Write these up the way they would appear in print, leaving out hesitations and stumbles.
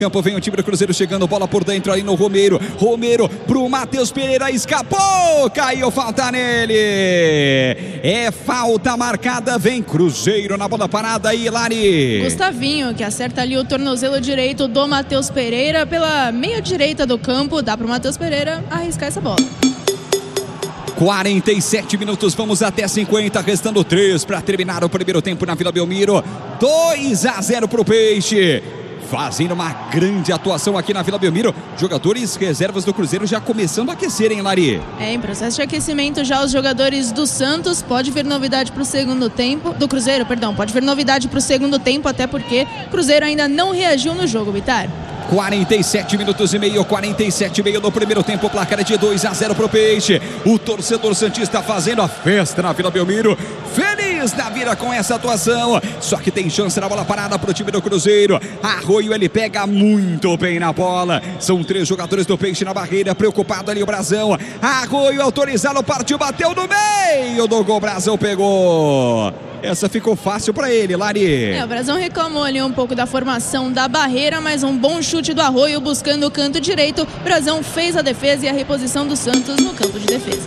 Campo vem o time do Cruzeiro chegando, bola por dentro ali no Romero. Romero pro Matheus Pereira, escapou, caiu, falta nele. É falta marcada, vem Cruzeiro na bola parada aí, Lari. Gustavinho, que acerta ali o tornozelo direito do Matheus Pereira pela meia direita do campo. Dá pro Matheus Pereira arriscar essa bola. 47 minutos, vamos até 50, restando 3 para terminar o primeiro tempo na Vila Belmiro. 2-0 pro Peixe. Fazendo uma grande atuação aqui na Vila Belmiro. Jogadores reservas do Cruzeiro já começando a aquecer, hein, Lari? Em processo de aquecimento já os jogadores do Santos. Pode vir novidade para o segundo tempo. Do Cruzeiro, perdão. Pode vir novidade para o segundo tempo, até porque o Cruzeiro ainda não reagiu no jogo, Bitar. 47 minutos e meio, 47 e meio no primeiro tempo, placar é de 2-0 pro Peixe. O torcedor santista fazendo a festa na Vila Belmiro, feliz da vida com essa atuação, só que tem chance na bola parada pro time do Cruzeiro. Arroio, ele pega muito bem na bola, são 3 jogadores do Peixe na barreira, preocupado ali o Brazão. Arroio autorizado, partiu, bateu no meio do gol, Brazão pegou. Essa ficou fácil para ele, Lari. O Brazão reclamou ali um pouco da formação da barreira, mas um bom chute do Arroio buscando o canto direito. Brazão fez a defesa e a reposição do Santos no campo de defesa.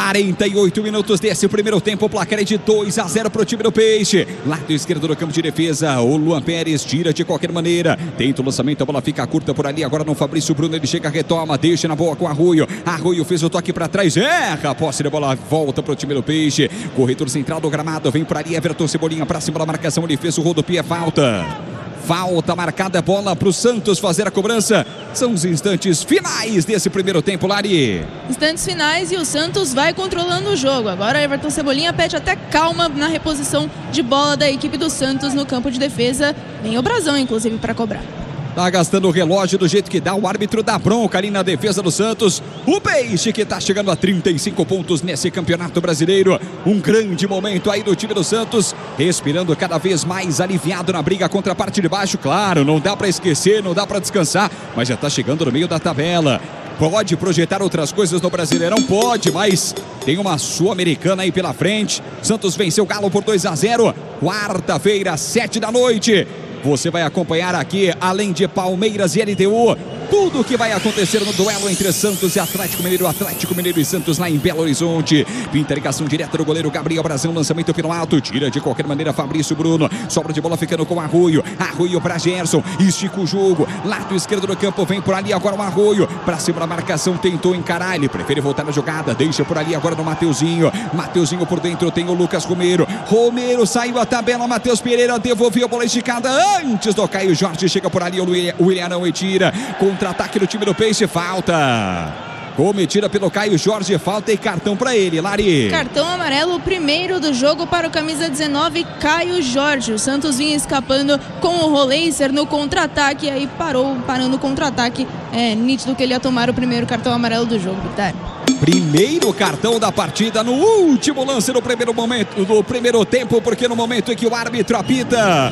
48 minutos desse primeiro tempo, o placar é de 2-0 pro time do Peixe. Lado esquerdo do campo de defesa, o Luan Pérez tira de qualquer maneira. Tenta o lançamento, a bola fica curta por ali. Agora no Fabrício Bruno, ele chega, retoma, deixa na boa com o Arroio. Arroio fez o toque para trás, erra a posse da bola, volta pro time do Peixe. Corredor central do gramado, vem por ali, Everton Cebolinha pra cima da marcação, ele fez o rodopio, falta. Falta marcada, bola para o Santos fazer a cobrança. São os instantes finais desse primeiro tempo, Lari. Instantes finais e o Santos vai controlando o jogo. Agora Everton Cebolinha pede até calma na reposição de bola da equipe do Santos no campo de defesa. Vem o Brazão, inclusive, para cobrar. Tá gastando o relógio do jeito que dá, o árbitro dá bronca ali na defesa do Santos. O Peixe que tá chegando a 35 pontos nesse campeonato brasileiro. Um grande momento aí do time do Santos, respirando cada vez mais aliviado na briga contra a parte de baixo. Claro, não dá para esquecer, não dá para descansar, mas já tá chegando no meio da tabela. Pode projetar outras coisas no Brasileirão? Pode, mas tem uma Sul-Americana aí pela frente. Santos venceu o Galo por 2-0. Quarta-feira, 7 da noite. Você vai acompanhar aqui, além de Palmeiras e LDU, tudo o que vai acontecer no duelo entre Santos e Atlético Mineiro e Santos lá em Belo Horizonte. Pinta a ligação direta do goleiro Gabriel Brazão, lançamento pelo alto, tira de qualquer maneira Fabrício Bruno, sobra de bola ficando com o Arroio para Gerson, estica o jogo, lado esquerdo do campo, vem por ali agora o Arroio, pra cima da marcação, tentou encarar, ele prefere voltar na jogada, deixa por ali agora no Mateuzinho por dentro tem o Lucas Romero saiu a tabela, Matheus Pereira devolveu a bola esticada antes do Caio Jorge, chega por ali o William não retira, contra-ataque do time do Peixe, falta cometida pelo Caio Jorge, falta e cartão para ele, Lari. Cartão amarelo, o primeiro do jogo para o camisa 19, Caio Jorge. O Santos vinha escapando com o Roleiser no contra-ataque, e aí parando o contra-ataque. É nítido que ele ia tomar o primeiro cartão amarelo do jogo, Bitar. Primeiro cartão da partida no último lance do primeiro momento, do primeiro tempo, porque no momento em que o árbitro apita,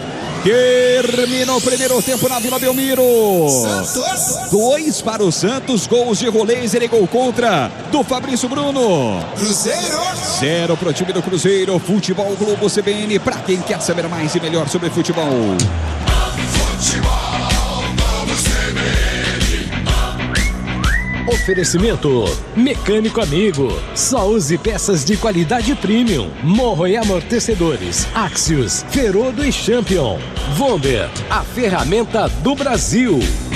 termina o primeiro tempo na Vila Belmiro. 2 para o Santos, gols de Roleiser e gol contra do Fabrício Bruno. Cruzeiro 0 para o time do Cruzeiro. Futebol Globo CBN, para quem quer saber mais e melhor sobre futebol. Oferecimento Mecânico Amigo. Só use peças de qualidade premium. Morro e amortecedores. Axios, Ferodo e Champion. Vomber, a ferramenta do Brasil.